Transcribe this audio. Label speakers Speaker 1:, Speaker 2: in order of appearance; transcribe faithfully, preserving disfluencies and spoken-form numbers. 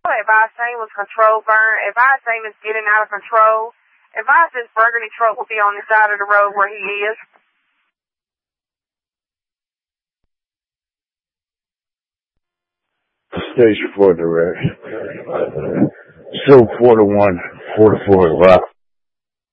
Speaker 1: Advice saying was control burn. Advice saying is getting out of control. Advice this burgundy truck will be on the side of the road where he is.
Speaker 2: Station four direct. So four to one, four to four left.